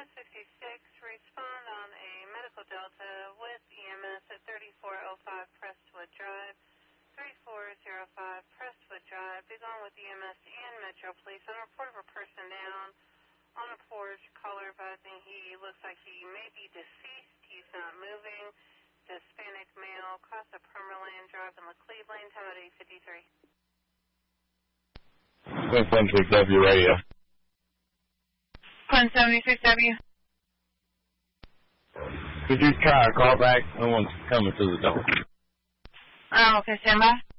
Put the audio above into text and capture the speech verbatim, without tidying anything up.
five sixty-six, respond on a medical delta with E M S at thirty-four oh five Prestwood Drive. thirty-four oh five Prestwood Drive. Be gone with E M S and Metro Police on a report of a person down on a porch. Caller advising he looks like he may be deceased. He's not moving. Hispanic male, across the Permerland Drive in Laclede Lane, time at eight fifty-three. one seventy-six W radio. one seventy-six W. Could you try a call back? No one's coming to the door. Oh, okay, stand by.